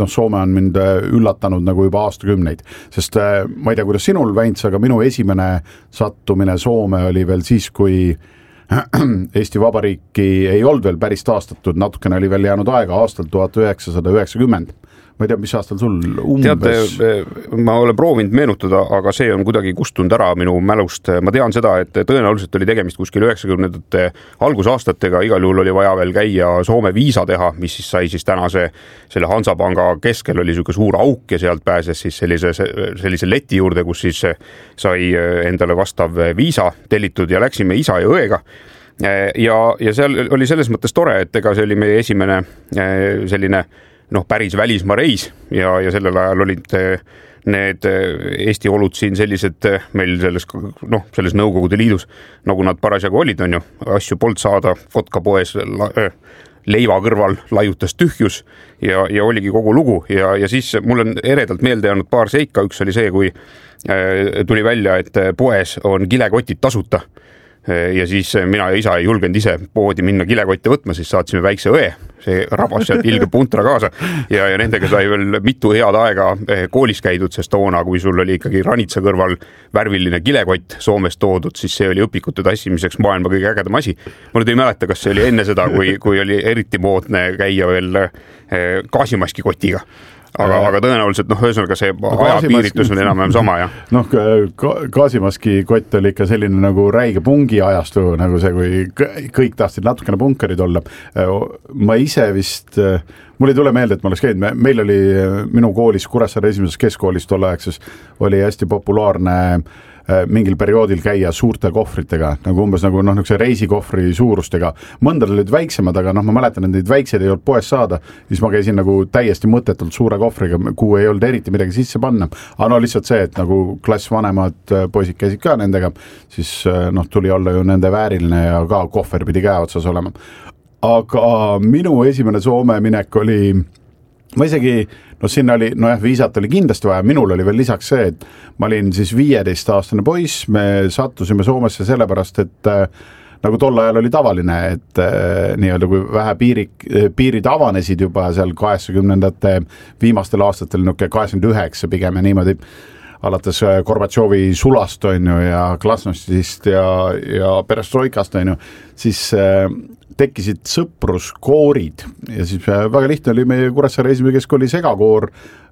Soome on mind üllatanud nagu juba aastakümneid, sest ma ei tea, kuidas sinul Väints, aga minu esimene sattumine Soome oli veel siis, kui Eesti Vabariiki ei olnud veel päris taastatud, natukene oli veel jäänud aega aastal 1990. Ma ei tea, mis aastal sul umbes? Teate, ma olen proovinud meenutada, aga see on kuidagi kustunud ära minu mälust. Ma tean seda, et tõenäoliselt oli tegemist kuskil 90-ndate algusaastatega, igal juhul oli vaja veel käia Soome viisa teha, mis siis sai siis tänase selle Hansapanga keskel oli selline suur auk ja sealt pääses siis sellise leti juurde, kus siis sai endale vastav viisa tellitud ja läksime isa ja õega. Ja seal oli selles mõttes tore, et ega see oli meie esimene selline päris välismaa reis ja sellel ajal olid need Eesti olud siin sellised meil selles Nõukogude Liidus, nagu nad parasjagu olid, on ju, asju polnud saada, vodkapoes leiva kõrval laiutas tühjus ja oligi kogu lugu ja siis mul on eredalt meelde jäänud paar seika, üks oli see, kui tuli välja, et poes on kilekotid tasuta. Ja siis mina ja isa ei julgenud ise poodi minna kilekotte võtma, siis saatsime väikse õe, see rabas sealt ilge puntra kaasa ja nendega sai veel mitu head aega koolis käidud, sest toona, kui sul oli ikkagi ranitsa kõrval värviline kilekott Soomest toodud, siis see oli õpikute tassimiseks maailma kõige ägedam asi. Ma nüüd ei mäleta, kas see oli enne seda, kui oli eriti moodne käia veel gaasimaski kotiga. Aga tõenäoliselt, ühesõnaga see ajapiiritus on enam-vähem sama, jah. Gaasimaski kott oli ikka selline nagu räige pungi ajastu, nagu see, kui kõik tahtsid natukene punkarid olla. Ma ise vist, mul ei tule meelde, et ma oleks käinud, meil oli minu koolis, Kuressaare esimeses keskkoolis tolleaegses, oli hästi populaarne mingil perioodil käia suurte kohvritega, nagu umbes nagu reisikohvri suurustega. Mõndad olid väiksemad, aga ma mäletan, et neid väikseid ei olnud poes saada, siis ma käisin nagu täiesti mõttetult suure kohvriga, kuhu ei olnud eriti midagi sisse panna. Aga lihtsalt see, et nagu klass vanemad poisid käisid ka nendega, siis tuli olla ju nende vääriline ja ka kohver pidi käe otsas olema. Aga minu esimene Soome minek oli, ma isegi, sinna oli, viisat oli kindlasti vaja, minul oli veel lisaks see, et ma olin siis 15-aastane poiss, me sattusime Soomesse sellepärast, et nagu tol ajal oli tavaline, et nii-öelda kui vähe piirid avanesid juba seal 80-ndate viimastel aastatel, 89 pigem ja niimoodi, alates Gorbatšovi sulast on ju ja glasnostist ja perestroikast on ju, siis tekkisid sõpruskoorid ja siis väga lihtne oli meie Kuressaare esimene keskkooli segakoor,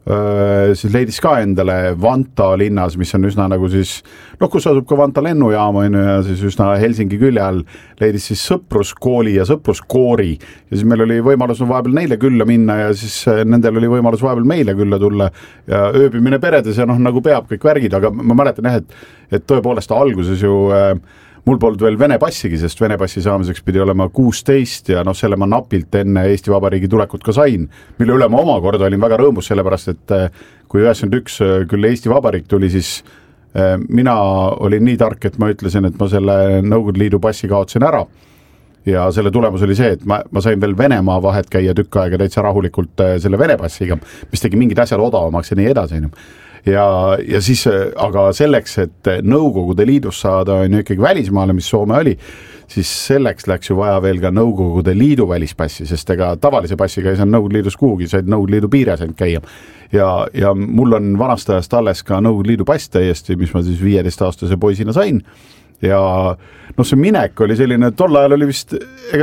siis leidis ka endale Vanta linnas, mis on üsna nagu siis, kus asub ka Vanta lennujaam on ja siis üsna Helsingi külje all, leidis siis sõpruskooli ja sõpruskoori ja siis meil oli võimalus vahepeal neile külla minna ja siis nendel oli võimalus vahepeal meile külla tulla ja ööbimine peredes ja nagu peab kõik värgid, aga ma mäletan jah, et tõepoolest alguses ju mul polnud veel Vene passigi, sest Vene passi saamiseks pidi olema 16 ja selle ma napilt enne Eesti Vabariigi tulekut ka sain, mille üle ma omakorda olin väga rõõmus, sellepärast et kui 91 küll Eesti Vabariik tuli, siis mina olin nii tark, et ma ütlesin, et ma selle Nõukogude Liidu passi kaotsin ära ja selle tulemus oli see, et ma sain veel Venemaa vahet käia tükk aega täitsa rahulikult selle Vene passiga, mis tegi mingid asjad odavamaks ja nii edasi. Ja siis, aga selleks, et Nõukogude Liidus saada on ju ikkagi välismaale, mis Soome oli, siis selleks läks ju vaja veel ka Nõukogude Liidu välispassi, sest ega tavalise passiga ei saanud Nõukogude Liidus kuhugi, said Nõukogude Liidu piires ainult käia. Ja mul on vanast ajast alles ka Nõukogude Liidu pass täiesti, mis ma siis 15-aastase poisina sain. Ja see minek oli selline, tol ajal oli vist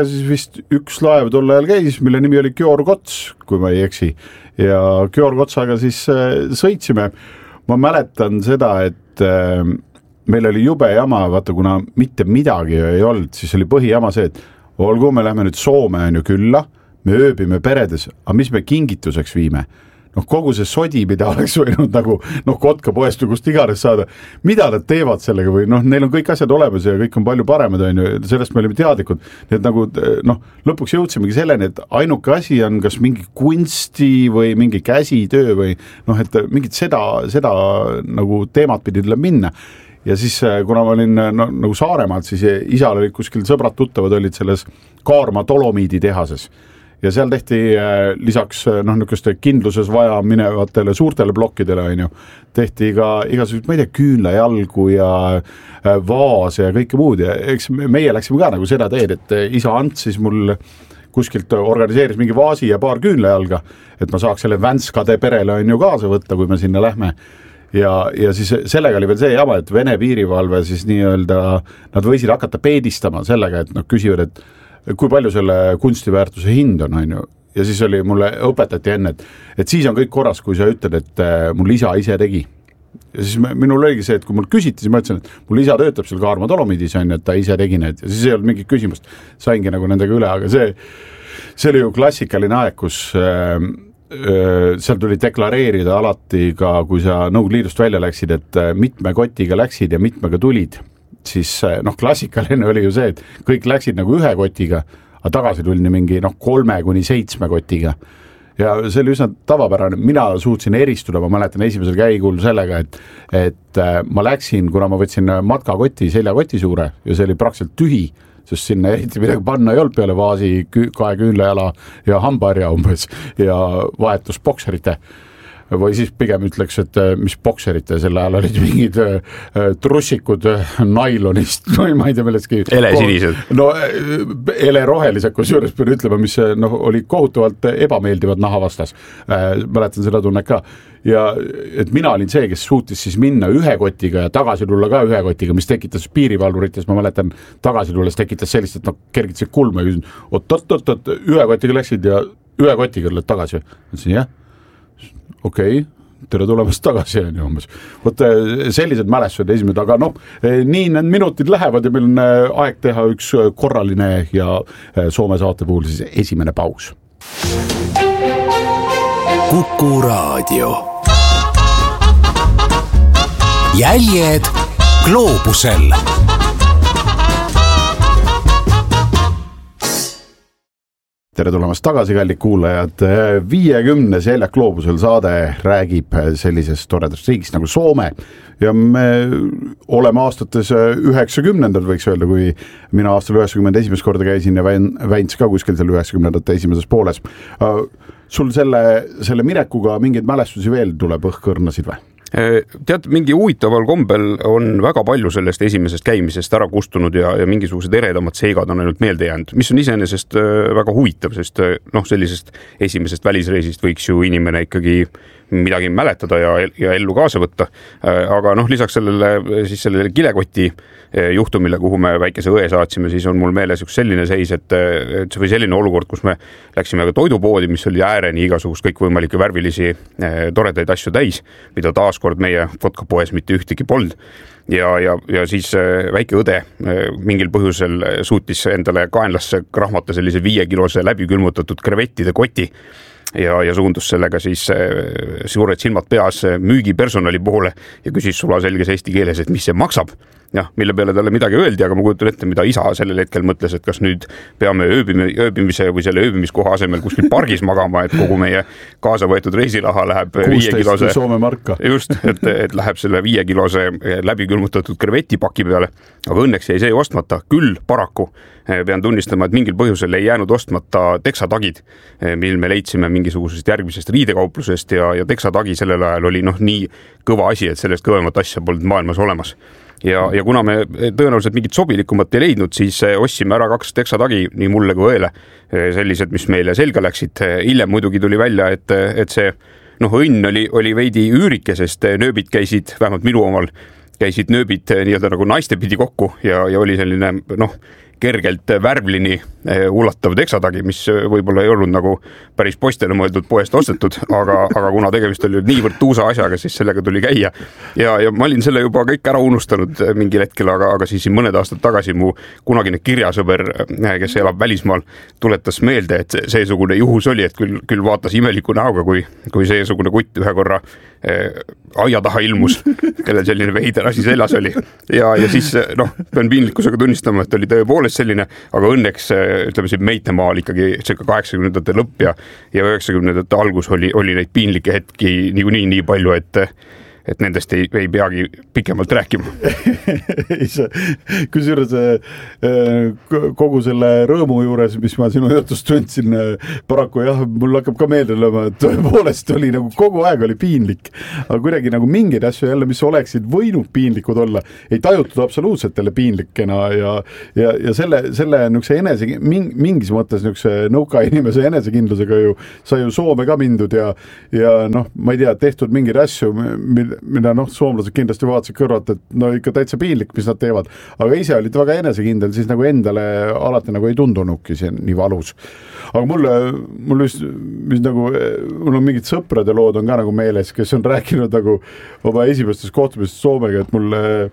üks laev tol ajal käis, mille nimi oli Georgots, kui ma ei eksi. Ja Georgotsaga siis sõitsime. Ma mäletan seda, et meil oli jube jama, vaata kuna mitte midagi ei olnud, siis oli põhijama see, et olgu, me lähme nüüd Soome on ju külla, me ööbime peredes, aga mis me kingituseks viime? Kogu see sodi, mida oleks võinud nagu kotka poest või kust iganes saada, mida nad teevad sellega või neil on kõik asjad olemas ja kõik on palju paremad, on ju, sellest me olime teadlikud, nii et nagu lõpuks jõudsimegi selleni, et ainuke asi on kas mingi kunsti või mingi käsitöö või et mingit seda nagu teemat pidi minna ja siis kuna ma olin nagu Saaremaalt, siis isal olid kuskil sõbrad tuttavad olid selles Kaarma Dolomiidi tehases ja seal tehti lisaks niisuguste kindluses vaja minevatele suurtele plokkidele on ju, tehti ka igasugused, ma ei tea, küünlajalgu ja vaase ja kõike muud ja eks meie läksime ka nagu seda teed, et isa antsis mul kuskilt organiseeris mingi vaasi ja paar küünlajalga, et ma saaks selle Vänskade perele on ju kaasa võtta, kui me sinna lähme. Ja siis sellega oli veel see jama, et Vene piirivalve siis nii-öelda, nad võisid hakata peedistama sellega, et nad küsivad, et kui palju selle kunstiväärtuse hind on ju. Ja siis oli mulle õpetati enne, et siis on kõik korras, kui sa ütled, et mul isa ise tegi. Ja siis minul oligi see, et kui mul küsiti, siis ma ütlesin, et mul isa töötab seal Kaarma Dolomidis on, et ta ise tegi need ja siis ei olnud mingit küsimust, saingi nagu nendega üle, aga see oli ju klassikaline aeg, kus seal tuli deklareerida alati ka, kui sa Nõukogude Liidust välja läksid, et mitme kotiga läksid ja mitmega tulid, siis klassikaline oli ju see, et kõik läksid nagu ühe kotiga, aga tagasi tuldi mingi 3 kuni 7 kotiga. Ja see oli üsna tavapärane, mina suutsin eristuda, ma mäletan esimesel käigul sellega, et ma läksin, kuna ma võtsin matkakoti, seljakoti suure ja see oli praktiliselt tühi, sest sinna eriti midagi panna ei olnud peale vaasi 2 küünlajala ja hambaharja umbes ja vahetus bokserite. Või siis pigem ütleks, et mis bokserite, selle ajal olid mingid trussikud nailonist, ma ei tea millestki. Elesinised. No elerohelised, kus juures pean ütlema, mis oli kohutavalt ebameeldivad naha vastas. Mäletan seda tunnet ka. Ja et mina olin see, kes suutis siis minna ühe kotiga ja tagasi tulla ka ühe kotiga, mis tekitas piirivalvurites, ma mäletan tagasi tulles tekitas sellist, et kergitasid kulma ja küsin, oot, ühe kotiga läksid ja ühe kotiga oled tagasi. Ütlesin, jah. Okei, tere tulemast tagasi on ju umbes. Võt sellised mälestused esimesed, aga nii need minutid lähevad ja meil on aeg teha üks korraline ja Soome saate puhul siis esimene paus. Kuku Raadio. Jäljed gloobusel. Tere tulemast tagasi, kallid kuulajad. 50. Jäljed gloobusel saade räägib sellisest toredast riigist nagu Soome ja me oleme aastates 90-ndad, võiks öelda, kui mina aastal 90 esimest korda käisin ja Väints ka kuskil seal 90-ndate esimeses pooles. Sul selle minekuga mingeid mälestusi veel tuleb õhkõrnasid või? Tead, mingi huvitaval kombel on väga palju sellest esimesest käimisest ära kustunud ja mingisugused eredamad seigad on ainult meelde jäänud, mis on iseenesest väga huvitav, sest sellisest esimesest välisreisist võiks ju inimene ikkagi midagi mäletada ja ellu kaasa võtta. Aga lisaks sellele kilekoti juhtumile, kuhu me väikese õe saatsime, siis on mul meeles üks selline seis, et see või selline olukord, kus me läksime ka toidupoodi, mis oli ääreni igasugust kõikvõimalikke värvilisi toredaid asju täis, mida taaskord meie vodkapoes mitte ühtegi polnud. Ja siis väike õde mingil põhjusel suutis endale kaenlasse krahmata sellise 5-kilose läbikülmutatud krevettide koti ja suundus sellega siis suured silmad peas müügipersonali poole ja küsis sulaselges eesti keeles, et mis see maksab. Mille peale talle midagi öeldi, aga ma kujutan ette, mida isa sellel hetkel mõtles, et kas nüüd peame ööbimise või selle ööbimiskoha asemel kuskil pargis magama, et kogu meie kaasa võetud reisilaha läheb 5-kilose Soome marka. Just, et läheb selle 5-kilose läbikülmutatud krevetipaki peale, aga õnneks jäi see ostmata, küll paraku pean tunnistama, et mingil põhjusel ei jäänud ostmata teksatagid, mil me leidsime mingisugusest järgmisest riidekauplusest ja teksatagi sellel ajal oli nii kõva asi, et sellest kõvemat asja polnud maailmas olemas. Ja kuna me tõenäoliselt mingit sobilikumat ei leidnud, siis ostsime ära 2 teksatagi nii mulle kui õele, sellised, mis meile selga läksid. Hiljem muidugi tuli välja, et see õnn oli veidi üürike, sest nööbid käisid, vähemalt minu omal, käisid nööbid nii-öelda nagu naiste pidi kokku ja oli selline kergelt värvlini ulatav teksatagi, mis võib-olla ei olnud nagu päris poistele mõeldud poest ostetud, aga kuna tegemist oli niivõrd tuusa asjaga, siis sellega tuli käia. Ja ma olin selle juba kõik ära unustanud mingil hetkel, aga siis mõned aastad tagasi mu kunagine kirjasõber, kes elab välismaal, tuletas meelde, et seesugune juhus oli, et küll vaatas imeliku näoga, kui seesugune kutt ühe korra aia taha ilmus, kellel selline veider asi seljas oli. Ja siis pean piinlikkusega tunnistama, et oli tõepoolest selline, aga õnneks ütleme siin Meitemaal ikkagi 80-ndate lõpp ja 90-ndate algus oli neid piinlikke hetki nii palju, et nendest ei peagi pikemalt rääkima. Kusjuures kogu selle rõõmu juures, mis ma sinu jutust tundsin, paraku jah, mul hakkab ka meelde olema, et tõepoolest oli nagu kogu aeg oli piinlik, aga kuidagi nagu mingeid asju jälle, mis oleksid võinud piinlikud olla, ei tajutud absoluutselt jälle piinlikena ja selle niisuguse mingis mõttes niisuguse nõuka inimese enesekindlusega sai ju Soome ka mindud ja noh, ma ei tea, tehtud mingeid asju, mida noh, soomlased kindlasti vaatasid kõrvalt, et no ikka täitsa piinlik, mis nad teevad, aga ise olid väga enesekindel, siis nagu endale alati nagu ei tundunudki see nii valus. Aga mul on mingid sõprade lood on ka nagu meeles, kes on rääkinud nagu oma esimestes kohtumistest Soomega, et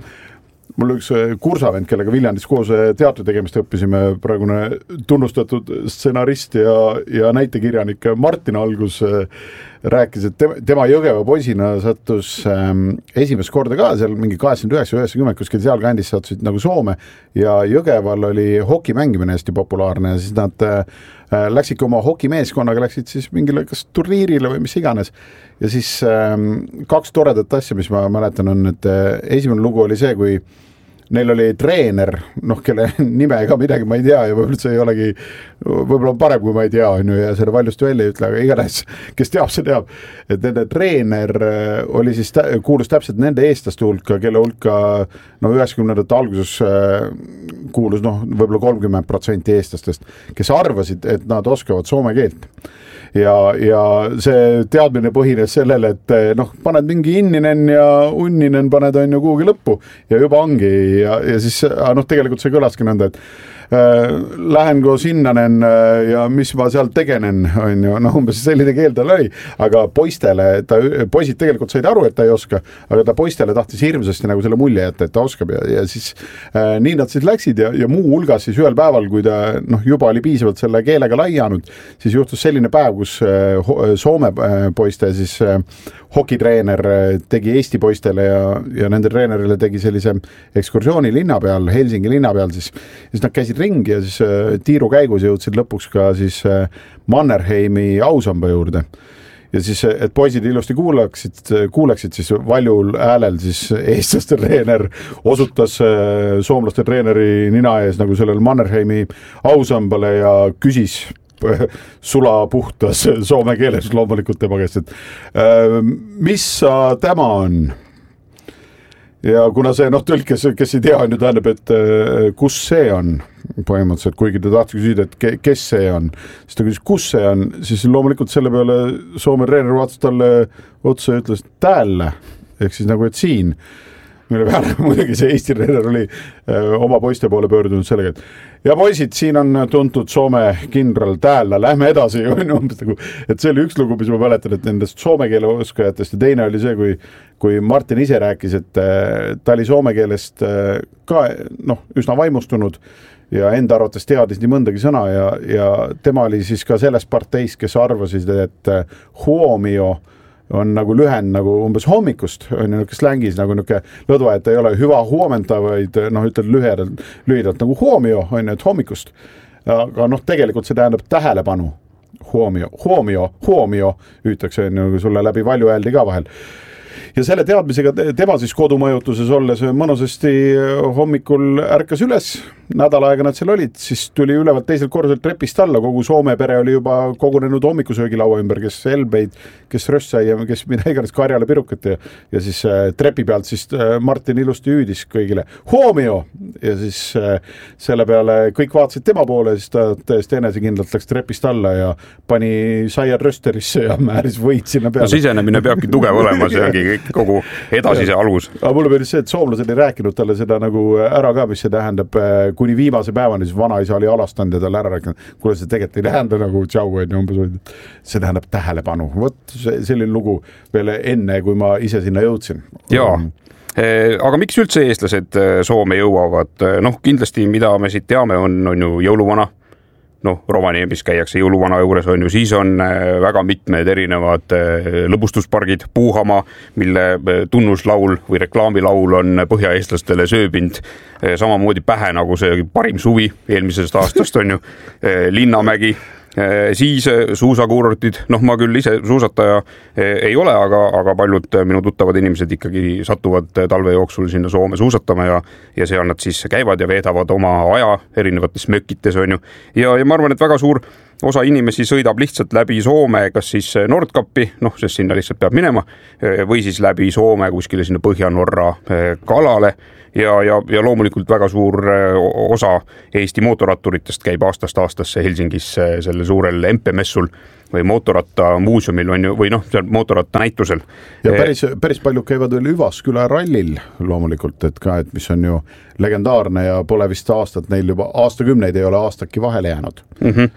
mul üks kursavend, kellega Viljandis koos teatri tegemist õppisime, praegune tunnustatud stsenarist ja näitekirjanik Martin Algus rääkis, et tema Jõgeva poisina sattus esimest korda ka seal mingi 89-90 kuskil sealkandis sattusid nagu Soome ja Jõgeval oli hoki mängimine hästi populaarne ja siis nad läksidki oma hokimeeskonnaga, läksid siis mingile kas turniirile või mis iganes ja siis kaks toredat asja, mis ma mäletan on, et esimene lugu oli see, kui neil oli treener, noh, kelle nime ega midagi ma ei tea ja võib-olla see ei olegi, võib-olla on parem, kui ma ei tea, ja selle valjusti välja ei ütle, aga igatahes, kes teab, see teab, et nende treener oli siis, kuulus täpselt nende eestlaste hulka, kelle hulka no 90-ndate alguses kuulus noh, võib-olla 30% eestlastest, kes arvasid, et nad oskavad soome keelt. Ja see teadmine põhines sellele, et noh, paned mingi inninen ja unninen paned on ju kuhugi lõppu ja juba ongi ja siis noh, tegelikult see kõlaski nõnda, et lähen koos innanen ja mis ma seal tegenen, on ju, noh, umbes selline keel tal oli, aga poisid tegelikult said aru, et ta ei oska, aga ta poistele tahtis hirmsasti nagu selle mulje jätta, et ta oskab ja siis nii nad siis läksid ja muu hulgas siis ühel päeval, kui ta noh, juba oli piisavalt selle keelega laianud, siis juhtus selline päev, kus Soome poiste siis hokitreener tegi Eesti poistele ja nende treenerile tegi sellise ekskursiooni linna peal, Helsingi linna peal, siis nad käisid ringi ja siis tiiru käigus jõudsid lõpuks ka siis Mannerheimi ausamba juurde. Ja siis, et poisid ilusti kuuleksid siis valjul häälel siis eestlaste treener osutas soomlaste treeneri nina ees nagu sellel Mannerheimi ausambale ja küsis sulapuhtas soome keeles loomulikult tema käest, et mis tema on? Ja kuna see noh, tõlk, kes ei tea, on ju tähendab, et kus see on põhimõtteliselt, kuigi ta tahtis küsida, et kes see on, siis ta küsis, kus see on, siis loomulikult selle peale Soome treener vaatas talle otsa ja ütles täällä, ehk siis nagu, et siin, mille peale muidugi see Eesti treener oli oma poiste poole pöördunud sellega, et ja poisid, siin on tuntud Soome kindral täällä, lähme edasi, et see oli üks lugu, mis ma mäletan, et nendest soome keele oskajatest ja teine oli see, kui Martin ise rääkis, et ta oli soome keelest ka noh, üsna vaimustunud ja enda arvates teadis nii mõndagi sõna ja tema oli siis ka selles parteis, kes arvasid, et huomio on nagu lühend nagu umbes hommikust, on ju niisugune slängis nagu niisugune lõdva, et ei ole hüva huomenta, vaid noh, ütled lühidalt nagu huomio, on ju, et hommikust. Aga noh, tegelikult see tähendab tähelepanu. Huomio, ütleks nagu sulle läbi valju hääldi ka vahel. Ja selle teadmisega tema siis kodumõjutuses olles mõnusasti hommikul ärkas üles, nädal aega nad seal olid, siis tuli ülevalt teisel korruselt trepist alla, kogu Soome pere oli juba kogunenud hommikusöögilaua ümber, kes helbeid, kes röstsai ja kes mida iganes karjale pirukat ja siis trepi pealt siis Martin ilusti hüüdis kõigile huomio ja siis selle peale kõik vaatasid tema poole, siis ta täiesti enesekindlalt läks trepist alla ja pani saiad rösterisse ja määris võid sinna peale. No sisenemine peabki tugev olema, see ongi kogu edasise algus. Aga mulle meeldis see, et soomlased ei rääkinud talle seda nagu ära ka, mis see tähendab kuni viimase päevani, siis vanaisa oli alastanud ja talle ära rääkinud, kuule see tegelikult ei tähenda nagu tšau, see tähendab tähelepanu. Vot selline lugu veel enne, kui ma ise sinna jõudsin. Jaa. Aga miks üldse eestlased Soome jõuavad? Noh, kindlasti mida me siit teame on ju jõuluvana. Noh, Rovaniemis käiakse jõuluvana juures on ju, siis on väga mitmed erinevad lõbustuspargid, Puuhama, mille tunnuslaul või reklaamilaul on põhjaeestlastele sööbind samamoodi pähe nagu see parim suvi eelmisest aastast on ju, Linnamägi, Siis suusakuurortid, ma küll ise suusataja ei ole, aga paljud minu tuttavad inimesed ikkagi satuvad talve jooksul sinna Soome suusatama ja seal nad siis käivad ja veedavad oma aja erinevates mökites, on ju. Ja ma arvan, et väga suur osa inimesi sõidab lihtsalt läbi Soome, kas siis Nordkapi, sest sinna lihtsalt peab minema, või siis läbi Soome kuskile sinna Põhja-Norra kalale. Ja loomulikult väga suur osa Eesti mootorratturitest käib aastast aastasse Helsingis selle suurel MP-messul või mootorratta muuseumil on ju, või seal mootorratta näitusel. Ja päris palju käivad veel Üvasküla rallil loomulikult, et mis on ju legendaarne ja pole vist aastat neil juba aastakümneid ei ole aastaki vahele jäänud.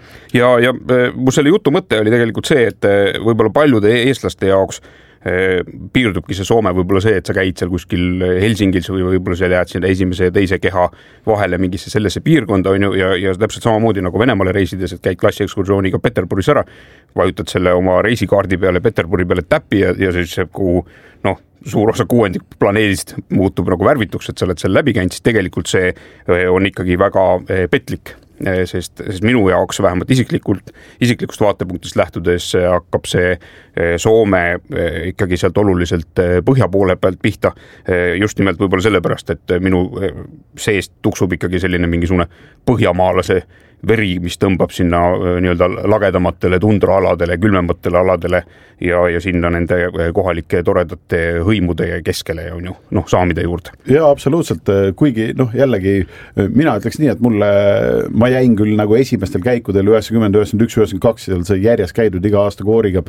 Ja mu selle jutu mõte oli tegelikult see, et võib-olla paljude eestlaste jaoks piirdubki see Soome võib-olla see, et sa käid seal kuskil Helsingis või võib-olla seal jääd sinna esimese ja teise keha vahele mingisse sellesse piirkonda on ju ja täpselt samamoodi nagu Venemaale reisides, et käid klassiekskursiooniga Peterburis ära, vajutad selle oma reisikaardi peale Peterburi peale täppi ja siis kuhu suur osa kuuendik planeedist muutub nagu värvituks, et sa oled seal läbi käinud, siis tegelikult see on ikkagi väga petlik. Sest minu jaoks vähemalt isiklikust vaatepunktist lähtudes hakkab see Soome ikkagi sealt oluliselt põhja poole pealt pihta. Just nimelt võib-olla sellepärast, et minu seest tuksub ikkagi selline mingisugune põhjamaalase veri, mis tõmbab sinna nii-öelda lagedamatele tundraaladele, külmematele aladele ja sinna nende kohalike toredate hõimude keskele on ju, saamide juurde. Ja absoluutselt, kuigi jällegi mina ütleks nii, et ma jäin küll nagu esimestel käikudel 90, 91, 92, seal sai järjest käidud iga aasta kooriga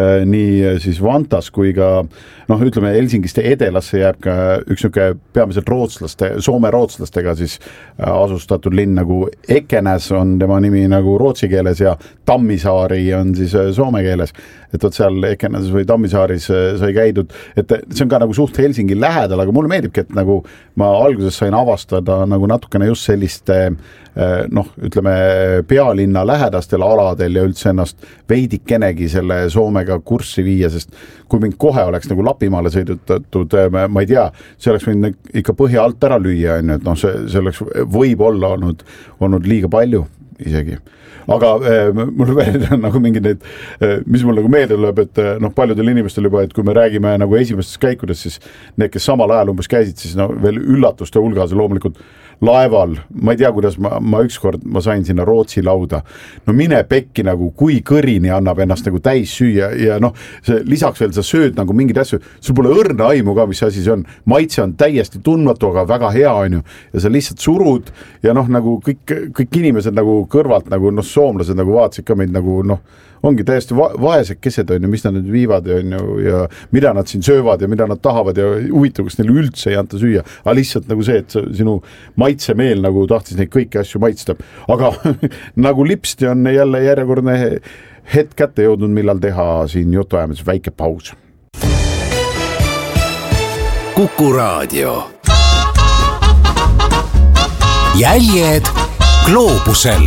nii siis Vantas kui ka ütleme Helsingist Edelasse jääb ka üks niuke peamiselt Soome rootslastega siis asustatud linn nagu Ekenäs on tema nimi nagu rootsi keeles ja Tammisaari on siis soome keeles, et seal Ekenäs või Tammisaaris sai käidud, et see on ka nagu suht Helsingi lähedal, aga mulle meeldibki, et nagu ma alguses sain avastada nagu natukene just selliste ütleme pealinna lähedastel aladel ja üldse ennast veidikenegi selle Soomega kurssi viia, sest kui mind kohe oleks nagu Lapimaale sõidutatud, ma ei tea, see oleks võinud ikka põhja alt ära lüüa, et see oleks võib-olla olnud liiga palju isegi. Aga mul veel nagu mingi need, mis mul nagu meelde tuleb, et paljudel inimestel juba, et kui me räägime nagu esimestes käikudes, siis need, kes samal ajal umbes käisid, siis veel üllatuste hulgas loomulikult laeval, ma ei tea, kuidas ma ükskord sain sinna Rootsi lauda. Mine pekki nagu, kui kõrini annab ennast nagu täis süüa ja lisaks veel sa sööd nagu mingid asju, sul pole õrna aimu ka, mis asi see on. Maitse on täiesti tundmatu, aga väga hea on ju. Ja sa lihtsalt surud ja nagu kõik inimesed nagu kõrvalt nagu soomlased nagu vaatasid ka meid nagu ongi täiesti vaesed kesed on ju, mis nad nüüd viivad on ju ja mida nad siin söövad ja mida nad tahavad ja huvitav, kas neile üldse ei anta süüa, aga lihtsalt nagu see, et sinu maitsemeel nagu tahtis neid kõiki asju maitsta. Aga nagu lipsti on jälle järjekordne hetk kätte jõudnud, millal teha siin jutuajamises väike paus. Kuku Raadio. Jäljed gloobusel.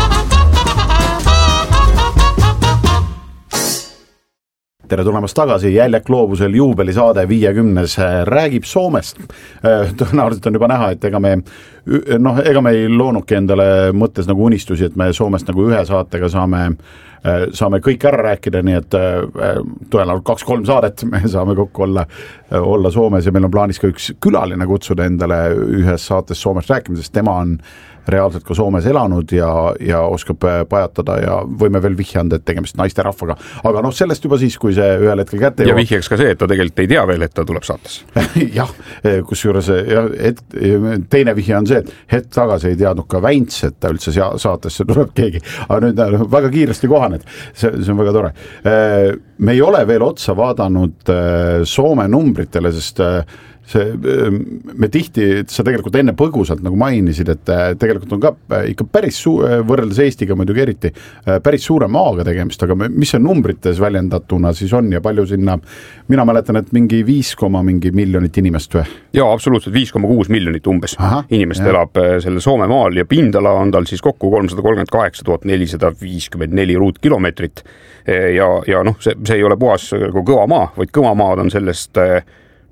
Tere tulemast tagasi, Jäljed gloobusel juubelisaade 50 räägib Soomest. Tõenäoliselt on juba näha, et ega me ei loonuki endale mõttes nagu unistusi, et me Soomest nagu ühe saatega saame kõik ära rääkida, nii et tõenäoliselt 2-3 saadet me saame kokku olla Soomes ja meil on plaanis ka üks külaline kutsuda endale ühes saates Soomest rääkimisest, tema on reaalselt ka Soomes elanud ja oskab pajatada ja võime veel vihjanda, et tegemist naisterahvaga. Aga sellest juba siis, kui see ühel hetkel kätte ja vihjeks ka see, et ta tegelikult ei tea veel, et ta tuleb saates. Jah, kusjuures teine vihje on see, et hetk tagasi ei teadnud ka Väints, et ta üldse saatesse tuleb keegi. Aga nüüd väga kiiresti kohaned. See on väga tore. Me ei ole veel otsa vaadanud Soome numbritele, sest me tihti, sa tegelikult enne põgusalt nagu mainisid, et tegelikult on ka ikka päris võrreldes Eestiga muidugi eriti päris suure maaga tegemist, aga mis see numbrites väljendatuna siis on ja palju sinna, mina mäletan, et mingi 5 miljonit inimest või? Jaa, absoluutselt 5,6 miljonit umbes inimest elab selle Soome maal ja pindala on tal siis kokku 338 454 ruutkilomeetrit ja see ei ole puhas kõva maa, vaid kõva maad on sellest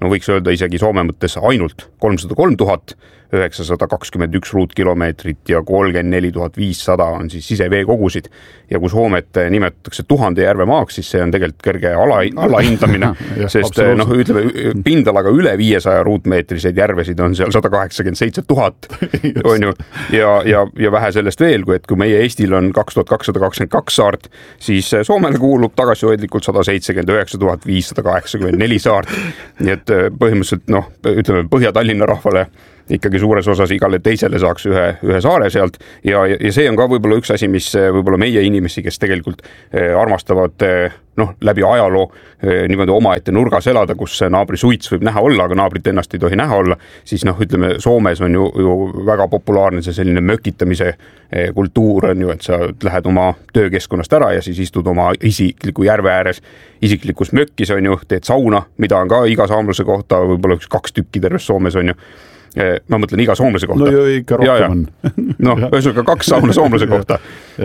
no võiks öelda isegi Soome mõttes ainult 303 921 ruutkilomeetrit ja 34 500 on siis siseveekogusid. Ja kui Soomet nimetatakse 1000 järve maaks, siis see on tegelikult kerge alahindamine, sest ütleme, pindalaga üle 500 ruutmeetriseid järvesid on seal 187 000, on ju, ja vähe sellest veel, kui meie Eestil on 2222 saart, siis Soomele kuulub tagasihoidlikult 179 584 saart. Nii et põhimõtteliselt, ütleme, Põhja-Tallinna rahvale ikkagi suures osas igale teisele saaks ühe saare sealt ja see on ka võib-olla üks asi, mis võib-olla meie inimesi, kes tegelikult armastavad läbi ajaloo niimoodi omaette nurgas elada, kus naabri suits võib näha olla, aga naabrit ennast ei tohi näha olla, siis ütleme, Soomes on ju väga populaarne see selline mökitamise kultuur on ju, et sa lähed oma töökeskkonnast ära ja siis istud oma isikliku järve ääres, isiklikus mökkis on ju, teed sauna, mida on ka iga saamlase kohta võib-olla 2 tükki terves Soomes on ju. Ma mõtlen iga soomlase kohta. No ju ikka rohkem on. Ühesõnaga 2 sauna soomlase kohta.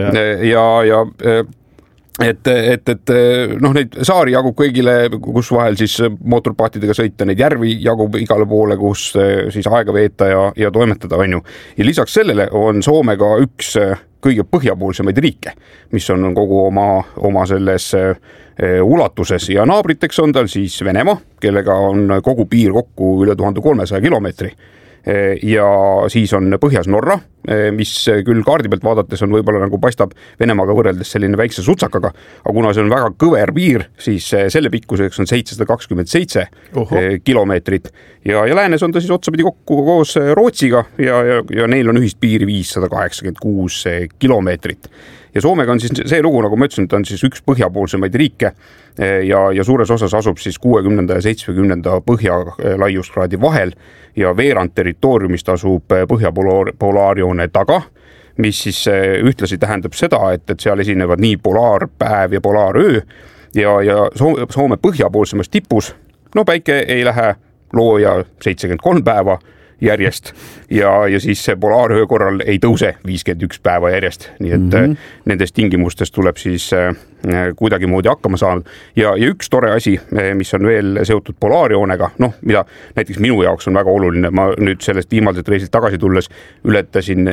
Neid saari jagub kõigile, kus vahel siis mootorpaatidega sõita, neid järvi jagub igale poole, kus siis aega veeta ja toimetada on ju. Ja lisaks sellele on Soome ka üks kõige põhjapoolsemaid riike, mis on kogu oma selles ulatuses ja naabriteks on tal siis Venemaa, kellega on kogu piir kokku üle 1300 kilomeetri. Ja siis on põhjas Norra, mis küll kaardi pealt vaadates on võib-olla nagu paistab Venemaaga võrreldes selline väikse sutsakaga, aga kuna see on väga kõver piir, siis selle pikkuseks on 727 kilomeetrit ja läänes on ta siis otsapidi kokku koos Rootsiga ja neil on ühist piiri 586 kilomeetrit. Ja Soomega on siis see lugu, nagu ma ütlesin, ta on siis üks põhjapoolsemaid riike ja suures osas asub siis 60 ja 70 põhjalaiuskraadi vahel ja veerand territooriumist asub põhjapolaarjoone taga, mis siis ühtlasi tähendab seda, et seal esinevad nii polaarpäev ja polaaröö ja Soome põhjapoolsemas tipus, päike ei lähe looja 73 päeva järjest ja siis see polaaröö korral ei tõuse 51 päeva järjest, nii et nendest tingimustest tuleb siis kuidagi moodi hakkama saada ja üks tore asi, mis on veel seotud polaarjoonega, mida näiteks minu jaoks on väga oluline, ma nüüd sellest viimaselt reisilt tagasi tulles ületasin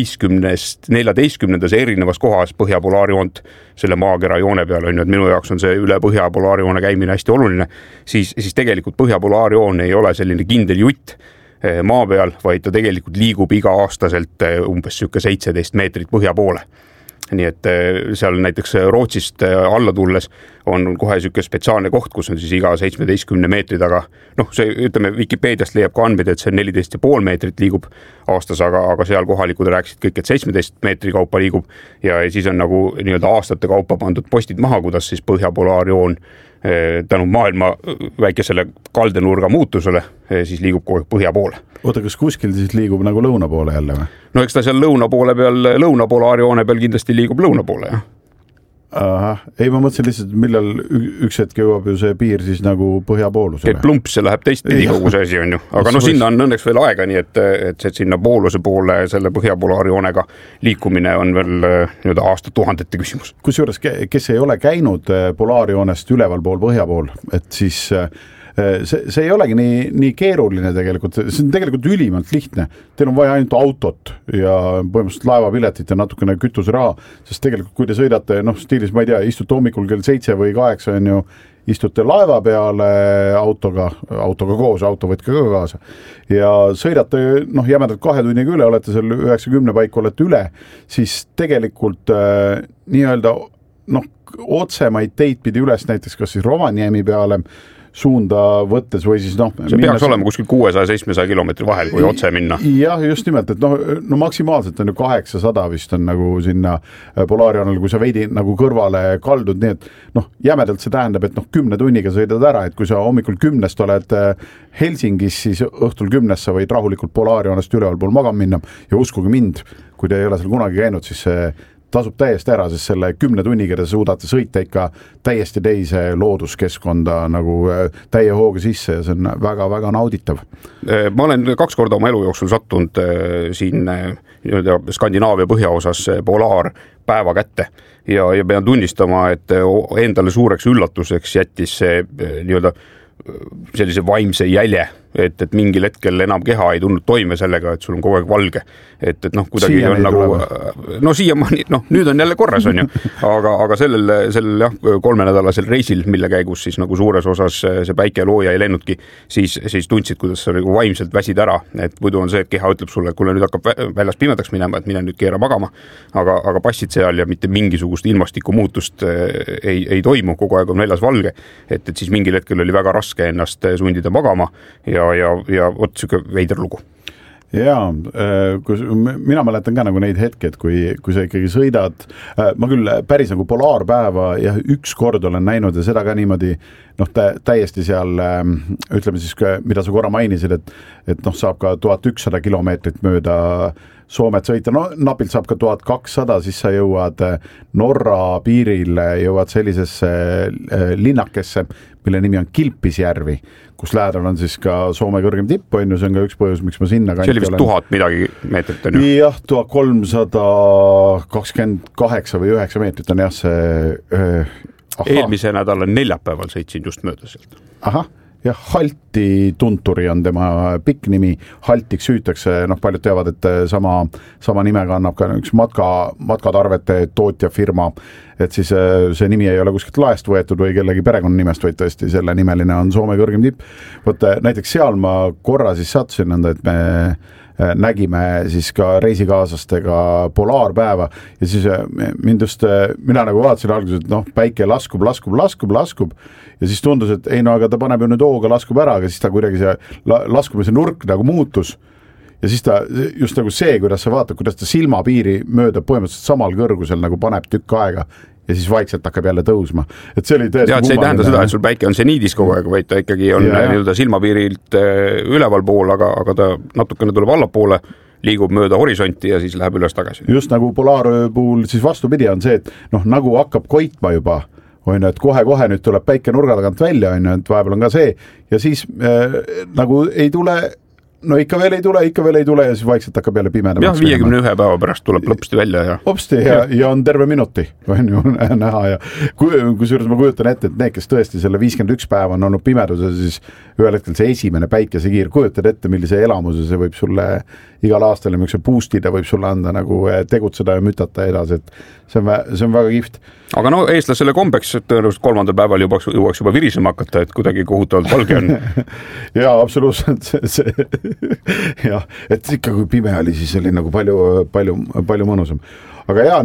14 erinevas kohas põhjapolaarjoont selle maakera joone peal on ju, et minu jaoks on see üle põhjapolaarjoone käimine hästi oluline, siis tegelikult põhjapolaarjoon ei ole selline kindel jutt maa peal, vaid ta tegelikult liigub iga-aastaselt umbes 17 meetrit põhja poole. Nii et seal näiteks Rootsist alla tulles on kohe selline spetsiaalne koht, kus on siis iga 17 meetri taga. See ütleme, Wikipeediast leiab ka andmeid, et see 14,5 meetrit liigub aastas, aga seal kohalikud rääkisid kõik, et 17 meetri kaupa liigub ja siis on nagu nii-öelda aastate kaupa pandud postid maha, kuidas siis põhjapolaarjoon tänu maailma väikesele kaldenurga muutusele siis liigub kogu põhja poole. Oota, kas kuskil siis liigub nagu lõuna poole jälle või? Eks ta seal lõuna poole peal, lõunapolaarjoone peal kindlasti liigub lõuna poole, jah. Ei, ma mõtlesin lihtsalt, millal üks hetk jõuab ju see piir siis nagu põhjapoolusele. Plumps, see läheb teistpidi kogu see asi on ju, aga sinna on õnneks veel aega, nii et sinna pooluse poole selle põhjapolaarjoonega liikumine on veel nii-öelda aastatuhandete küsimus. Kusjuures, kes ei ole käinud polaarjoonest üleval pool põhja pool, et siis see ei olegi nii keeruline tegelikult, see on tegelikult ülimalt lihtne. Teil on vaja ainult autot ja põhimõtteliselt laevapiletit ja natukene kütuseraha, sest tegelikult kui te sõidate, stiilis, ma ei tea, istute hommikul kell 7 või 8 on ju, istute laeva peale autoga koos, auto võtke ka kaasa ja sõidate jämedalt 2 tunniga üle, olete seal 90 paiku olete üle, siis tegelikult nii-öelda otsemaid teid pidi üles näiteks kas siis Rovaniemi peale suunda võttes või siis see peaks olema kuskil 600-700 kilomeetri vahel, kui otse minna. Jah, just nimelt, et maksimaalselt on ju 800 vist on nagu sinna polaarjoonel, kui sa veidi nagu kõrvale kaldud, nii et jämedalt see tähendab, et 10 tunniga sõidad ära, et kui sa hommikul 10 oled Helsingis, siis õhtul 10 sa võid rahulikult polaarjoonest üleval pool magama minna ja uskuge mind, kui te ei ole seal kunagi käinud, siis see tasub täiesti ära, sest selle 10 tunniga te suudate sõita ikka täiesti teise looduskeskkonda nagu täie hooga sisse ja see on väga-väga nauditav. Ma olen 2 korda oma elu jooksul sattunud siin Skandinaavia põhjaosas polaarpäeva kätte ja pean tunnistama, et endale suureks üllatuseks jättis see nii-öelda sellise vaimse jälje, et mingil hetkel enam keha ei tulnud toime sellega, et sul on kogu aeg valge. Et kuidagi Siiani on nagu, no siiamaani, nüüd on jälle korras on ju, aga sellel 3 nädalasel reisil, mille käigus siis nagu suures osas see päike looja ei lennudki, siis tundsid, kuidas sa nagu vaimselt väsid ära, et muidu on see, et keha ütleb sulle, et kuule nüüd hakkab väljas pimedaks minema, et mine nüüd keera magama, aga passid seal ja mitte mingisugust ilmastiku muutust ei toimu, kogu aeg on väljas valge, et siis mingil hetkel oli väga raske ennast sundida magama ja vot siuke veider lugu. Jaa, mina mäletan ka nagu neid hetked, kui sa ikkagi sõidad, ma küll päris nagu polaarpäeva ja üks kord olen näinud ja seda ka niimoodi, täiesti seal, ütleme siis, mida sa korra mainisid, et saab ka 1100 kilomeetrit mööda Soomet sõita, napilt saab ka 1200, siis sa jõuad Norra piiril, jõuad sellisesse linnakesse, mille nimi on Kilpisjärvi, kus lähedal on siis ka Soome kõrgem tipp, see on ka üks põhjus, miks ma sinna kanti olen. See oli vist 1000 midagi meetrit on ju? Jah, 1328 või 9 meetrit on jah see... Eelmise nädala neljapäeval sõitsin just mööda sealt. Ahah. Ja Halti Tunturi on tema pikk nimi, Haltiks hüütakse, paljud teavad, et sama nimega annab ka üks matkatarvete tootja firma, et siis see nimi ei ole kuskilt laest võetud või kellegi perekonnanimest, vaid tõesti selle nimeline on Soome kõrgem tipp. Võtta, näiteks seal ma korra siis sattusin nõnda, et me nägime siis ka reisikaaslastega polaarpäeva ja siis mina nagu vaatasin alguses, et päike laskub ja siis tundus, et ei aga ta paneb ju nüüd hooga laskub ära, aga siis ta kuidagi see laskumise nurk nagu muutus ja siis ta just nagu see, kuidas sa vaatad, kuidas ta silmapiiri mööda põhimõtteliselt samal kõrgusel nagu paneb tükk aega ja siis vaikselt hakkab jälle tõusma. Et see oli tõesti see ei tähenda seda, et sul päike on seniidis kogu aeg, vaid ta ikkagi on nii-öelda silmapiirilt üleval pool, aga ta natukene tuleb allapoole, liigub mööda horisonti ja siis läheb üles tagasi. Just nagu polaaröö puhul siis vastupidi on see, et nagu hakkab koitma juba, on, et kohe-kohe nüüd tuleb päike nurga tagant välja, on, et vahepeal on ka see ja siis nagu ei tule ikka veel ei tule ja siis vaikselt hakkab jälle pimedamaks. Jah, 51 päeva pärast tuleb lõpsti välja ja... Hopsti ja on terve minuti, on ju näha ja kusjuures ma kujutan ette, et need, kes tõesti selle 51 päeva on olnud pimeduse, siis ühel hetkel see esimene päikesekiir, kujutad ette, millise elamuse see võib sulle igal aastal ja miks see boostida võib sulle anda nagu tegutseda ja mütata edasi, et see on väga kihvt. Aga eestlasele kombeks tõenäoliselt 3. päeval jõuaks juba virisema hakata, et kuidagi kohutavalt valge on. Jaa, absoluutselt. Jah, et ikka kui pime oli, siis oli nagu palju mõnusam. Aga jaa,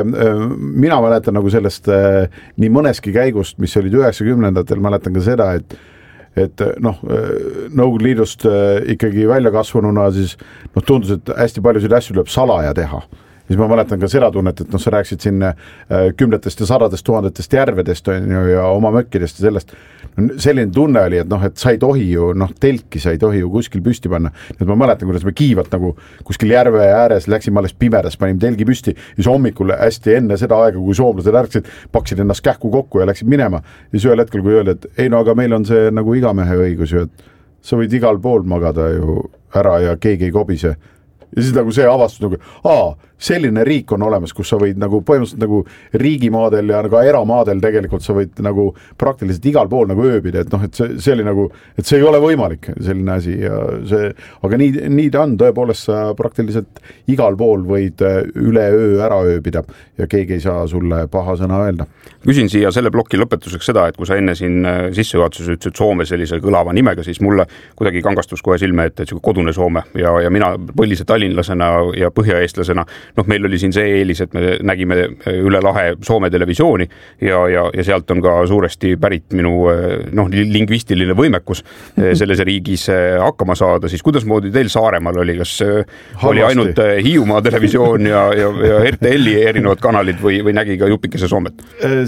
mina mäletan nagu sellest nii mõneski käigust, mis olid 90-ndatel, mäletan ka seda, et Nõukogude Liidust ikkagi välja kasvanuna siis tundus, et hästi paljusid asju tuleb salaja teha. Siis ma mäletan ka seda tunnet, et sa rääksid siin 10 ja 100 tuhandetest järvedest ja oma mökkidest ja sellest. Selline tunne oli, et sa ei tohi ju, telki sa ei tohi ju kuskil püsti panna. Et ma mäletan, kuidas me kiivalt nagu kuskil järve ääres läksime alles pimedas, panim telgi püsti ja siis hommikul hästi enne seda aega, kui soomlased ärksid, paksid ennast kähku kokku ja läksid minema. Ja siis ühel hetkel, kui öeldi, et ei aga meil on see nagu igamehe õigus ju, et sa võid igal pool magada ju ära ja keegi ei kobise. Ja siis nagu see avastus nagu, selline riik on olemas, kus sa võid nagu põhimõtteliselt nagu riigimaadel ja ka eramaadel tegelikult sa võid nagu praktiliselt igal pool nagu ööbida, et see oli nagu, et see ei ole võimalik selline asi ja see, aga nii ta on, tõepoolest sa praktiliselt igal pool võid üle öö ära ööbida ja keegi ei saa sulle paha sõna öelda. Küsin siia selle ploki lõpetuseks seda, et kui sa enne siin sissejuhatuses ütlesid Soome sellise kõlava nimega, siis mulle kuidagi kangastus kohe silme, et kodune Soome ja mina põllise tallinlasena ja põhjaeestlasena meil oli siin see eelis, et me nägime üle lahe Soome televisiooni ja sealt on ka suuresti pärit minu lingvistiline võimekus selles riigis hakkama saada, siis kuidas moodi teil Saaremaal oli, kas oli ainult Hiiumaa televisioon ja RTL-i erinevad kanalid või nägi ka jupikese Soomet?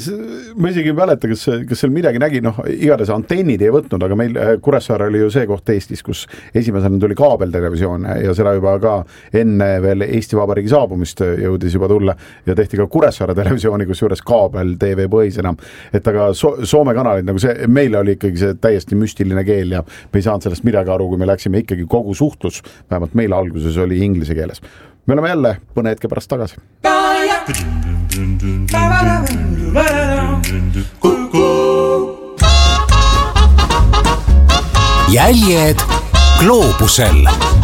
Ma isegi ei mäleta, kas seal midagi nägi, igatahes antennid ei võtnud, aga meil Kuressaare oli ju see koht Eestis, kus esimesena tuli kaabeltelevisioon ja seda juba ka enne veel Eesti Vabariigi saabumist jõudis juba tulla ja tehti ka Kuressaare televisiooni, kus juures kaabel TV põhisena, et aga Soome kanalid, nagu see, meile oli ikkagi see täiesti müstiline keel ja me ei saanud sellest midagi aru, kui me läksime ikkagi kogu suhtlus, vähemalt meil alguses oli inglise keeles. Me oleme jälle mõne hetke pärast tagasi. jäljed gloobusel.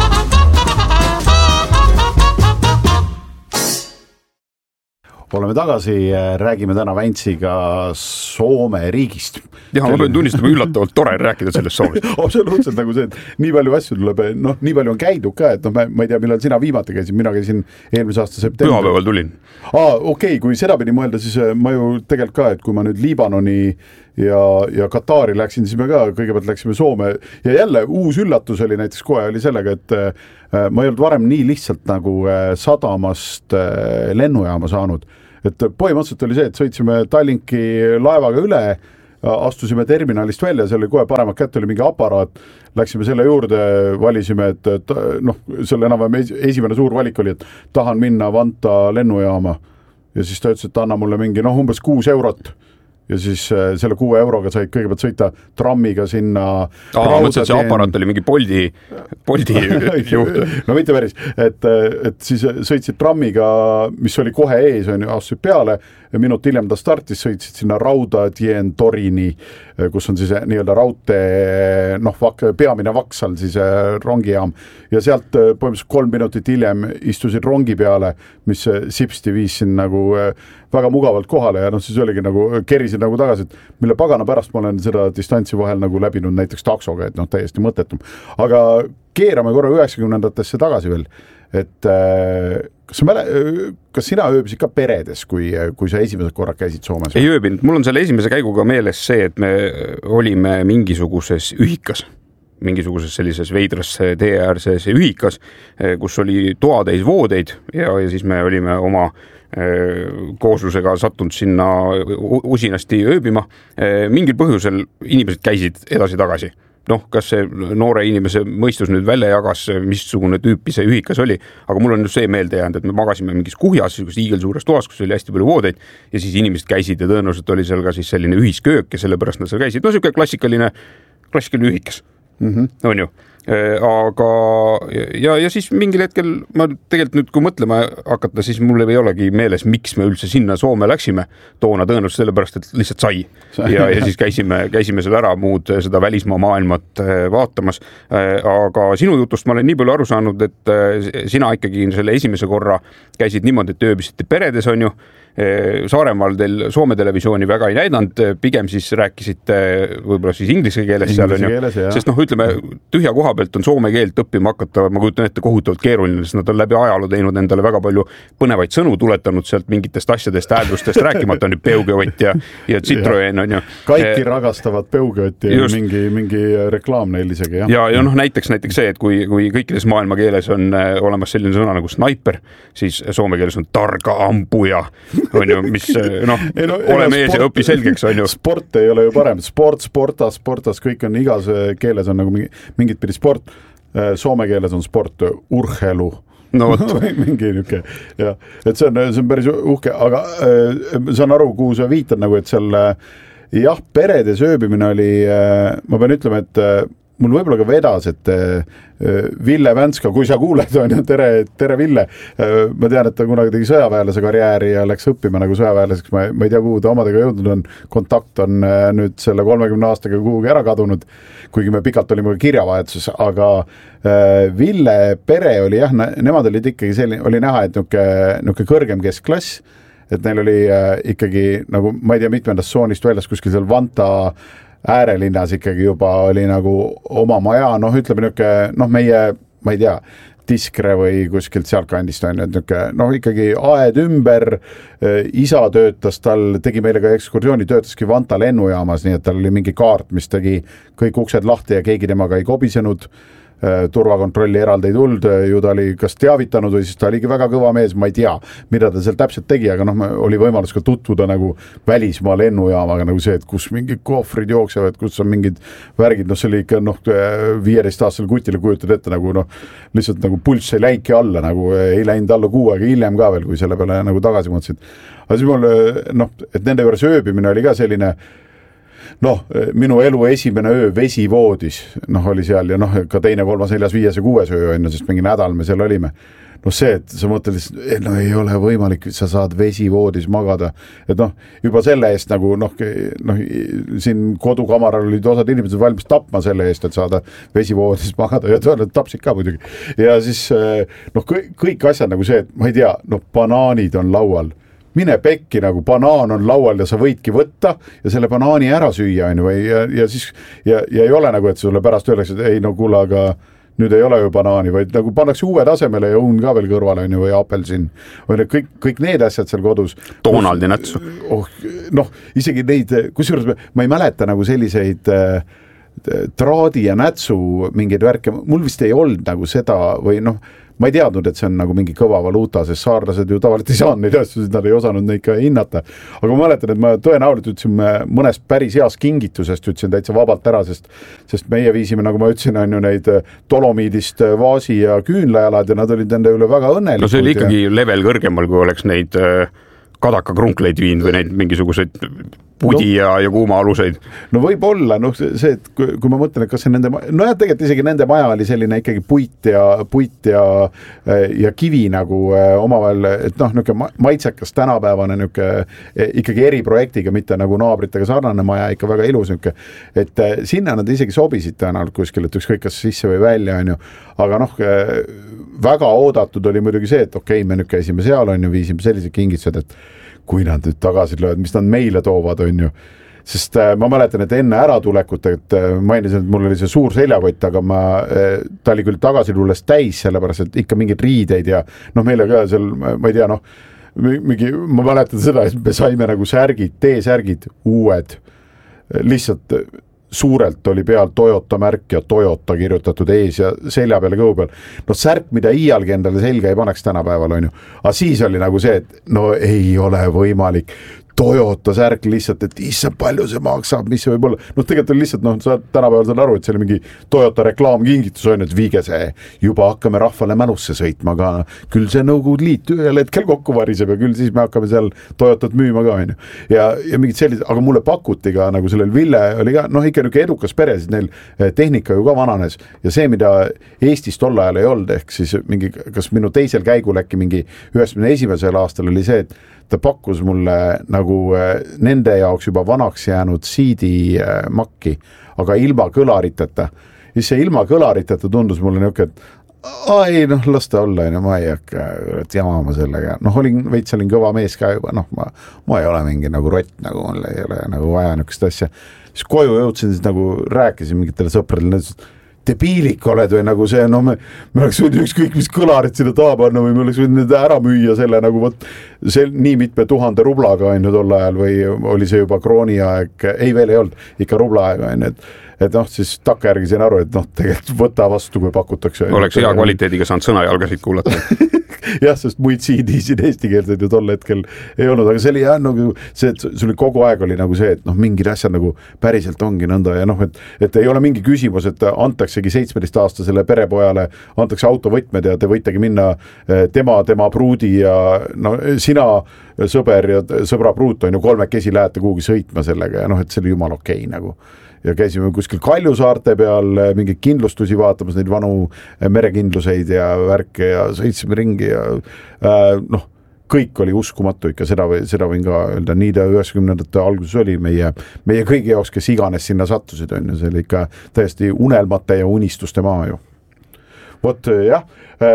Oleme tagasi, räägime täna Väntsiga Soome riigist. Jah, ma pean tunnistama üllatavalt tore rääkida sellest Soomest. Absoluutselt nagu see, et nii palju asju tuleb, noh, nii palju on käidud ka, et noh, ma ei tea, millal sina viimati käisid, mina käisin eelmise aasta septembri. Pühapäeval tulin. Okei, kui seda pidi mõelda, siis ma ju tegelikult ka, et kui ma nüüd Liibanoni ja Katari läksin, siis me ka kõigepealt läksime Soome ja jälle uus üllatus oli näiteks kohe oli sellega, et ma ei olnud varem nii lihtsalt nagu sadamast lennujaama saanud. Et põhimõtteliselt oli see, et sõitsime Tallinki laevaga üle, astusime terminalist välja, seal oli kohe paremat kätte, oli mingi aparaat, läksime selle juurde, valisime, et noh, selle enam esimene suur valik oli, et tahan minna Vanta lennujaama ja siis ta ütles, et anna mulle mingi umbes 6 eurot ja siis selle 6 euroga said kõigepealt sõita trammiga sinna mõtlesin, see aparaat oli mingi Bolti juht. No mitte päris, et siis sõitsid trammiga, mis oli kohe ees, astusid peale ja minut hiljem ta startis, sõitsid sinna Raudtien Torini, kus on siis nii-öelda raudtee, peamine vaksal siis rongijaam ja sealt põhimõtteliselt 3 minutit hiljem istusid rongi peale, mis sipsti viis siin nagu väga mugavalt kohale ja siis oligi nagu kerisid nagu tagasi, et mille pagana pärast ma olen seda distantsi vahel nagu läbinud näiteks taksoga, et täiesti mõttetum. Aga keerame korra 90-ndatesse tagasi veel, et kas sina ööbisid ka peredes, kui sa esimesed korrad käisid Soomes? Ei ööbinud, mul on selle esimese käiguga meeles see, et me olime mingisuguses ühikas, mingisuguses sellises veidras teeäärses ühikas, kus oli toatäis voodeid ja siis me olime oma kooslusega sattunud sinna usinasti ööbima. Mingil põhjusel inimesed käisid edasi-tagasi. Kas see noore inimese mõistus nüüd välja jagas, missugune tüüpi see ühikas oli, aga mul on just see meelde jäänud, et me magasime mingis kuhjas, hiigelsuures toas, kus oli hästi palju voodeid ja siis inimesed käisid ja tõenäoliselt oli seal ka siis selline ühisköök ja sellepärast nad seal käisid. Siuke klassikaline ühikas. On ju. Aga ja siis mingil hetkel ma tegelikult nüüd, kui mõtlema hakata, siis mul ei olegi meeles, miks me üldse sinna Soome läksime toona, tõenäoliselt sellepärast, et lihtsalt sai. Ja siis käisime seal ära muud seda välismaa maailmat vaatamas. Aga sinu jutust ma olen nii palju aru saanud, et sina ikkagi selle esimese korra käisid niimoodi, et ööbisite peredes, on ju. Saaremaal teil Soome televisiooni väga ei näidanud, pigem siis rääkisite võib-olla siis inglise keeles seal, on ju. Sest ütleme, tühja koha pealt on soome keelt õppima hakata, ma kujutan ette kohutavalt keeruline, sest nad on läbi ajaloo teinud endale väga palju põnevaid sõnu, tuletanud sealt mingitest asjadest, hääldustest rääkimata, on ju Peugeot ja Citroen, on ju. Kaikki ragastavad Peugeot ja mingi reklaam neil isegi, jah. Ja näiteks see, et kui kõikides maailma keeles on olemas selline sõna nagu sniper, siis soome keeles on targa ampuja, on ju, mis ole mees ja õpi selgeks, on ju. Sport ei ole ju parem, sportas, kõik on igas keeles on nagu mingit pidi sport, soome keeles on sport, urhelu. No võt. Mingi niuke, ja, et see on päris uhke, aga saan aru, kuhu sa viitad nagu, et seal jah, peredes ööbimine oli, ma pean ütlema, et mul võib-olla ka vedas, et Ville Vänska, kui sa kuuled, on ju, tere Ville. Ma tean, et ta kunagi tegi sõjaväelase karjääri ja läks õppima nagu sõjaväelaseks. Ma ei tea, kuhu ta omadega jõudnud on. Kontakt on nüüd selle 30 aastaga kuhugi ära kadunud, kuigi me pikalt olime kirjavahetuses, aga Ville pere oli jah, nemad olid ikkagi selline, oli näha, et niuke kõrgem keskklass, et neil oli ikkagi nagu, ma ei tea, mitmendast soonist väljas kuskil seal Vanta äärelinnas ikkagi juba oli nagu oma maja, ütleme niuke, meie, ma ei tea, Tiskre või kuskilt sealtkandist on, et ikkagi aed ümber, isa töötas tal, tegi meile ka ekskursiooni, töötaski Vanta lennujaamas, nii et tal oli mingi kaart, mis tegi kõik uksed lahti ja keegi temaga ei kobisenud, turvakontrolli eraldi ei tulnud, ju ta oli kas teavitanud või siis ta oligi väga kõva mees, ma ei tea, mida ta seal täpselt tegi, aga oli võimalus ka tutvuda nagu välismaa lennujaamaga, nagu see, et kus mingid kohvrid jooksevad, kus on mingid värgid, see oli ikka 15-aastasel kutile kujutad ette nagu lihtsalt nagu pulss ei läinki alla, nagu ei läinud alla 6 aega hiljem ka veel, kui selle peale nagu tagasi mõtlesid. Aga siis mul, et nende juures ööbimine oli ka selline minu elu esimene öö vesivoodis, oli seal ja ka teine, 3., 4., 5. ja 6. öö on, sest mingi nädal me seal olime. noh see, et sa mõtled, no ei ole võimalik, sa saad vesivoodis magada, et noh, juba selle eest nagu noh, siin kodukamaral olid osad inimesed valmis tapma selle eest, et saada vesivoodis magada ja tõenäoliselt tapsid ka muidugi. Ja siis noh, kõik asjad nagu see, et ma ei tea, noh, banaanid on laual, mine pekki, nagu banaan on laual ja sa võidki võtta ja selle banaani ära süüa, ja siis ja ei ole nagu, et sulle pärast öeldakse, et ei no kuule, aga nüüd ei ole ju banaani, vaid nagu pannakse uue tasemele ja õun ka veel kõrvale või apelsin või kõik need asjad seal kodus. Donaldi nätsu. Noh, isegi neid, kusjuures ma ei mäleta nagu selliseid traadi ja nätsu mingeid värke, mul vist ei olnud nagu seda või noh, ma ei teadnud, et see on nagu mingi kõva valuuta, sest saarlased ju tavaliselt ei saanud neid asju, nad ei osanud neid ka hinnata. Aga ma mäletan, et ma tõenäoliselt ütlesin mõnest päris heas kingitusest, ütlesin täitsa vabalt ära, sest meie viisime, nagu ma ütlesin, on ju neid dolomiidist vaasi ja küünlajalad ja nad olid nende üle väga õnnelikud. No see oli ikkagi level kõrgemal, kui oleks neid kadakakrunkleid viinud või neid mingisuguseid pudi ja kuuma aluseid. No võib-olla, noh see, et kui ma mõtlen, et kas see nende, no jah, tegelikult isegi nende maja oli selline ikkagi puit ja kivi nagu omavahel, et noh, niisugune maitsekas tänapäevane niisugune ikkagi eriprojektiga, mitte nagu naabritega sarnane maja, ikka väga ilus niisugune, et sinna nad isegi sobisid tõenäoliselt kuskil, et ükskõik kas sisse või välja, on ju, aga noh, väga oodatud oli muidugi see, et okei, me nüüd käisime seal, on ju, viisime sellised kingitused, et kui nad nüüd tagasi löövad, mis nad meile toovad, on ju. Sest ma mäletan, et enne äratulekut, et mainisin, et mul oli see suur seljakott, aga ta oli küll tagasi tulles täis, sellepärast, et ikka mingid riideid ja noh, meile ka seal, ma ei tea, noh, ma mäletan seda, et me saime nagu särgid, T-särgid, uued, lihtsalt suurelt oli peal Toyota märk ja Toyota kirjutatud ees ja selja peale kõhu peal. No särk, mida iialgi endale selga ei paneks tänapäeval, on ju. Aga siis oli nagu see, et no ei ole võimalik. Toyota särk lihtsalt, et issa palju see maksab, mis see võib olla. No tegelikult on lihtsalt, noh, sa tänapäeval saad aru, et see oli mingi Toyota reklaamkingitus on, et viige see, juba hakkame rahvale mälusse sõitma, aga küll see Nõukogude Liit ühel hetkel kokku variseb ja küll siis me hakkame seal Toyotat müüma ka, on ju. Ja mingid sellised, aga mulle pakuti ka, nagu sellel Ville oli ka, noh, ikka niisugune edukas pere, siis neil tehnika ju ka vananes ja see, mida Eestis tol ajal ei olnud, ehk siis mingi, kas minu teisel käigul äkki mingi 91. aastal oli see, et ta pakkus mulle nagu nende jaoks juba vanaks jäänud CD-makki, aga ilma kõlariteta. Siis see ilma kõlariteta tundus mulle niisugune, et ai, noh, las ta olla, ma ei hakka jamama sellega. Noh, veits olin kõva mees ka juba, noh, ma ei ole mingi nagu rott, nagu mul ei ole nagu vaja niisugust asja. Siis koju jõudsin, siis nagu rääkisin mingitele sõpradele, debiilik oled või nagu see, no me oleks võinud ükskõik mis kõlarit sinna taha panna või me oleks võinud need ära müüa selle nagu võt, see nii mitme 1000 rublaga on ju tol ajal või oli see juba krooni aeg, ei veel ei olnud, ikka rubla aeg on, et noh, siis takkajärgi sain aru, et noh, tegelikult võta vastu, kui pakutakse. Oleks hea kvaliteediga saanud sõnajalgasid kuulata. Jah, sest muid CD-sid eestikeelseid ju tol hetkel ei olnud, aga see oli jah, nagu see, et sul kogu aeg oli nagu see, et noh, mingid asjad nagu päriselt ongi nõnda ja noh, et ei ole mingi küsimus, et antaksegi 17-aastasele perepojale, antakse autovõtmed ja te võitegi minna tema pruudi ja no sina sõber ja sõbra pruut on ju kolmekesi lähete kuhugi sõitma sellega ja noh, et see oli jumal okei nagu. Ja käisime kuskil Kaljusaarte peal mingeid kindlustusi vaatamas, neid vanu merekindluseid ja värke ja sõitsime ringi ja noh, kõik oli uskumatu ikka, seda võin ka öelda, nii ta 90ndate alguses oli meie kõigi jaoks, kes iganes sinna sattusid, on ju, see oli ikka täiesti unelmate ja unistuste maa ju. Vot jah,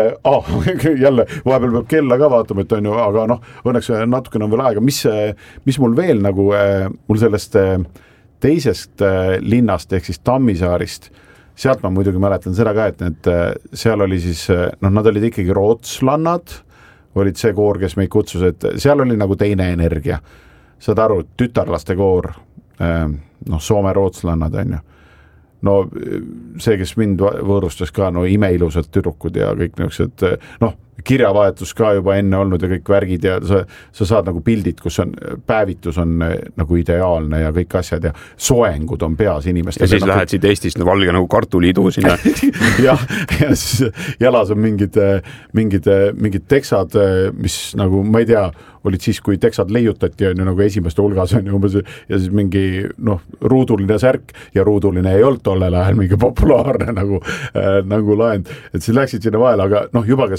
jälle vahepeal peab kella ka vaatama, et on ju, aga noh, õnneks natukene on veel aega, mis mul veel nagu, mul sellest teisest linnast ehk siis Tammisaarist, sealt ma muidugi mäletan seda ka, et need, seal oli siis, noh, nad olid ikkagi rootslannad, olid see koor, kes meid kutsus, et seal oli nagu teine energia. Saad aru, tütarlaste koor, noh, Soome-rootslannad on ju. No see, kes mind võõrustas ka, no imeilusad tüdrukud ja kõik niisugused, noh, kirjavahetus ka juba enne olnud ja kõik värgid ja sa saad nagu pildid, kus on päevitus on nagu ideaalne ja kõik asjad ja soengud on peas inimestel. Ja siis lähed siit Eestist valge nagu kartuliidu sinna. ja siis jalas on mingid teksad, mis nagu, ma ei tea, olid siis, kui teksad leiutati, on ju nagu esimeste hulgas on ju umbes ja siis mingi, noh, ruuduline särk ja ruuduline ei olnud tollel ajal mingi populaarne nagu laend, et siis läksid sinna vahele, aga noh, juba ka see nende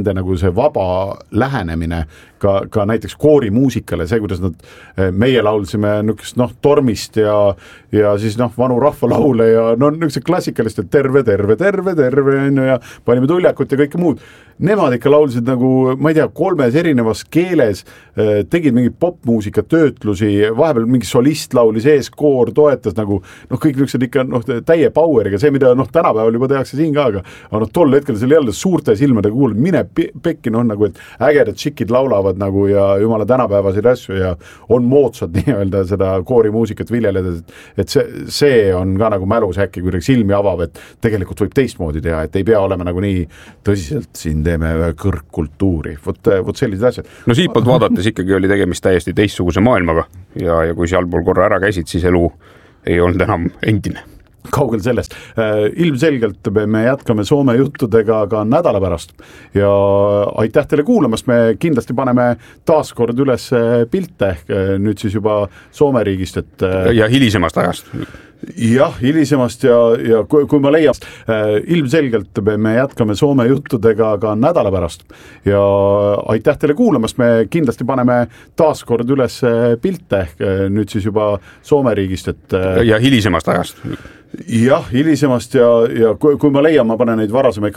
nende nagu see vaba lähenemine ka näiteks koorimuusikale, see, kuidas meie laulsime niisugust tormist ja siis vanu rahvalaule ja niisugused klassikalist, et terve ja panime tuljakut ja kõike muud. Nemad ikka laulsid nagu, ma ei tea, 3 erinevas keeles, tegid mingi popmuusika töötlusi, vahepeal mingi solist laulis ees, koor toetas nagu, kõik niisugused ikka täie poweriga, see, mida tänapäeval juba tehakse siin ka, aga tol hetkel seal jälle suurte silmadega kuulnud, mine pekki, nagu, et ägedad tšikid laulavad nagu ja jumala tänapäevaseid asju ja on moodsad nii-öelda seda koorimuusikat viljeleda, et see on ka nagu mälus äkki kuidagi silmi avab, et tegelikult võib teistmoodi teha, et ei pea olema nagu nii tõsiselt siin teeme kõrgkultuuri, vot sellised asjad. No siitpoolt vaadates ikkagi oli tegemist täiesti teistsuguse maailmaga ja kui sealpool korra ära käisid, siis elu ei olnud enam endine. Kaugel sellest. Ilmselgelt me jätkame Soome juttudega ka nädala pärast ja aitäh teile kuulamast, me kindlasti paneme taaskord üles pilte, nüüd siis juba Soome riigist, et ja hilisemast ajast. Jah, hilisemast ja kui ma leian, ilmselgelt me jätkame Soome juttudega ka nädala pärast ja aitäh teile kuulamast, me kindlasti paneme taaskord üles pilte, nüüd siis juba Soome riigist, et ja hilisemast ajast. Jah, hilisemast ja kui ma leian, ma panen neid varasemaid